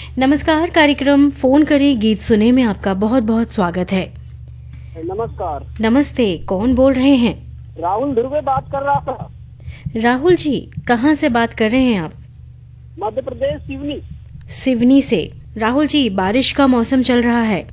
नमस्कार, कार्यक्रम फोन करें गीत सुने में आपका बहुत बहुत स्वागत है। नमस्कार। नमस्ते, कौन बोल रहे हैं? राहुल ध्रुवे बात कर रहा था। राहुल जी, कहाँ से बात कर रहे हैं आप? मध्य प्रदेश सिवनी। सिवनी से। राहुल जी, बारिश का मौसम चल रहा है।